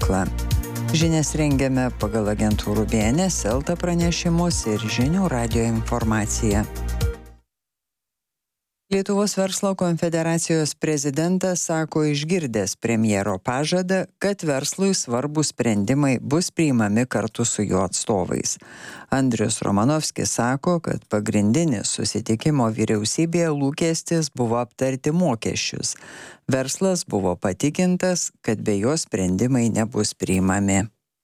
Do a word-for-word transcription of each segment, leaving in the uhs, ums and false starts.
tinklą. Žinias rengiame pagal agentūrų B N S, Elta pranešimus ir Žinių radijo informaciją. Lietuvos verslo konfederacijos prezidentas sako išgirdęs premjero pažadą, kad verslui svarbūs sprendimai bus priimami kartu su jo atstovais. Andrius Romanovskis sako, kad pagrindinis susitikimo vyriausybėje lūkestis buvo aptarti mokesčius. Verslas buvo patikintas, kad be jo sprendimai nebus priimami.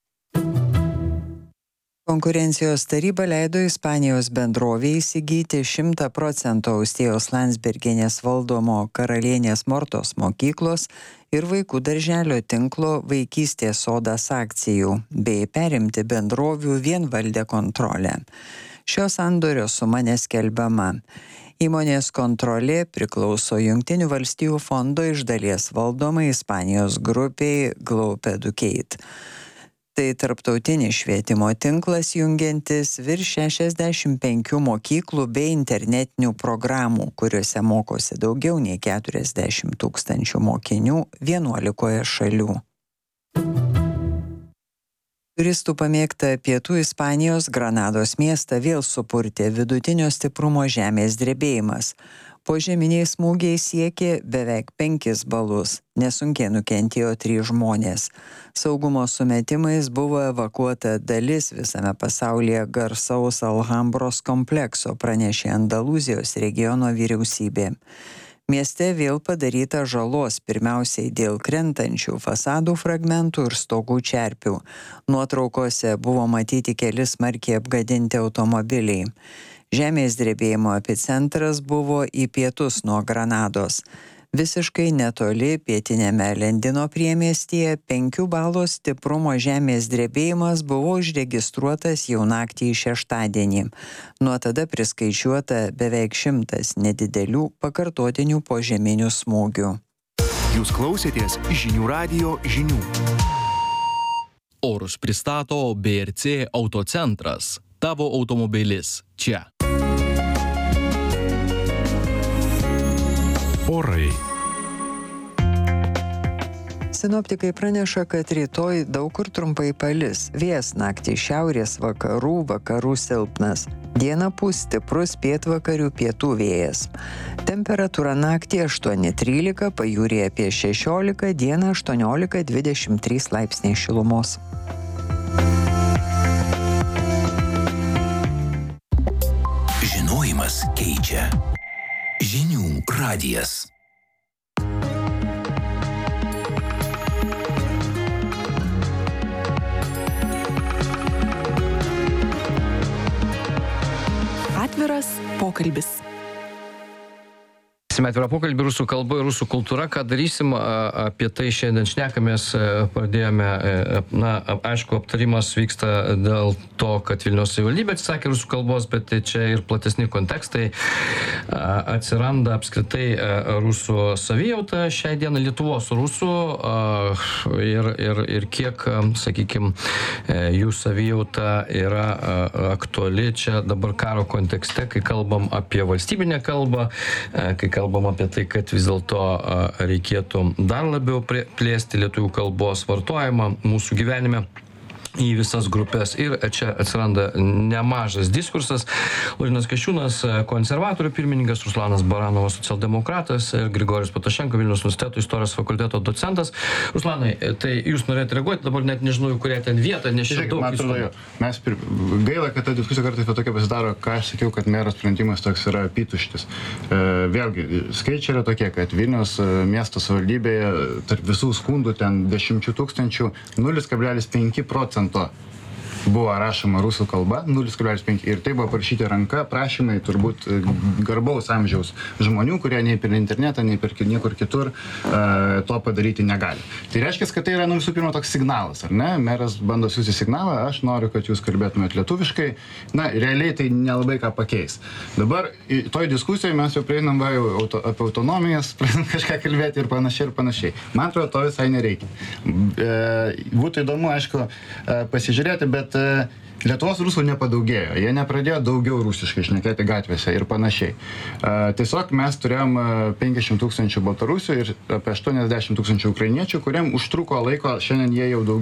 Konkurencijos taryba leido Ispanijos bendrovei įsigyti šimtą procentų Austėjos Landsbergienės valdomo Karalienės Mortos mokyklos ir vaikų darželio tinklo Vaikystės sodas akcijų, bei perimti bendrovių vienvaldę kontrolę. Šio sandorio suma neskelbiama. Įmonės kontrolė priklauso Jungtinių valstijų fondo iš dalies valdomai Ispanijos grupiai Globe Educate. Tai tarptautinis švietimo tinklas jungiantis virš šešiasdešimt penkių mokyklų bei internetinių programų, kuriuose mokosi daugiau nei keturiasdešimt tūkstančių mokinių vienuolikoje šalių. Turistų pamėgtą pietų Ispanijos Granados miestą vėl supurtė vidutinio stiprumo žemės drebėjimas. Požeminiai smūgiai siekė beveik penkis balus, nesunkiai nukentėjo trys žmonės. Saugumo sumetimais buvo evakuota dalis visame pasaulyje garsaus Alhambros komplekso, pranešė Andalūzijos regiono vyriausybė. Mieste vėl padaryta žalos pirmiausiai dėl krentančių fasadų fragmentų ir stogų čerpių. Nuotraukose buvo matyti keli smarkiai apgadinti automobiliai. Žemės drebėjimo epicentras buvo į pietus nuo Granados. Visiškai netoli pietinėme Lendino priemiestyje penkių balų stiprumo žemės drebėjimas buvo užregistruotas jau naktį į šeštadienį. Nuo tada priskaičiuota beveik šimtas nedidelių pakartotinių požeminių smūgių. Jūs klausėtės Žinių radijo žinių. Orus pristato B R C Autocentras. Tavo automobilis čia. Orai. Sinoptikai praneša, kad rytoj daug kur trumpai palis. Vėjas naktį šiaurės vakarų, vakarų silpnas. Dieną pūs stiprus pietvakarių pietų vėjas. Temperatūra naktį aštuoni trylika, pajūryje apie šešiolika, dieną aštuoniolika dvidešimt trys laipsniai šilumos. Žinojimas keičia. Žinių radijas. Atviras pokalbis. Atvirą pokalbį rusų kalba ir rusų kultūra. Ką darysim, apie tai šiandien šnekamės, pradėjome, na, aišku, aptarimas vyksta dėl to, kad Vilniaus savivaldybė atsisakė rusų kalbos, bet čia ir platesni kontekstai. Atsiranda apskritai rusų savijauta šiai dienai Lietuvos rusų ir, ir, ir kiek, sakykime, jų savijauta yra aktuali čia dabar karo kontekste, kai kalbam apie valstybinę kalbą, kai kalbam Kalbam apie tai, kad vis dėlto reikėtų dar labiau plėsti lietuvių kalbos vartojimą mūsų gyvenime į visas grupės. Ir čia atsiranda nemažas diskursas. Laurynas Kasčiūnas, konservatorių pirmininkas, Ruslanas Baranovas, socialdemokratas, ir Grigorijus Patašenko, Vilniaus universiteto istorijos fakulteto docentas. Ruslanai, tai jūs norėtumėte reaguoti, dabar net nežinau, kurią ten vietą, nes čia daug visko. Mes pir... gaila, kad ta diskusija kartais tokia pasidaro, ką aš sakiau, kad mero sprendimas toks yra apytuštis. E, vėlgi, skaičiai yra tokie, kad Vilniaus miesto savivaldybėje tarp visų skundų ten dešimčių tūkstančių nulis kablelis penki procento buvo rašoma rusų kalba, nulis kablelis penki. Ir tai buvo parašyti ranka prašymai turbūt garbaus amžiaus žmonių, kurie nei per internetą, nei per niekur kitur uh, to padaryti negali. Tai reiškia, kad tai yra, nu, visų pirma, toks signalas, ar ne? Meras bando siųsti signalą, aš noriu, kad jūs kalbėtumėt lietuviškai. Na, realiai tai nelabai ką pakeis. Dabar toj diskusijoje mes jau prieinam va, jau auto, apie autonomijas, pradedam kažką kalbėti ir panašiai ir panašiai. Man atrodo, to visai nereikia. E, būtų įdomu, aišku, pasižiūrėti, bet Lietuvos rusų nepadaugėjo, jie nepradėjo daugiau rusiškai šnekėti gatvėse ir panašiai. Tiesiog mes turėjom penkiasdešimt tūkstančių baltarusių ir apie aštuoniasdešimt tūkstančių ukrainiečių, kuriem užtruko laiko, šiandien jie jau daugiau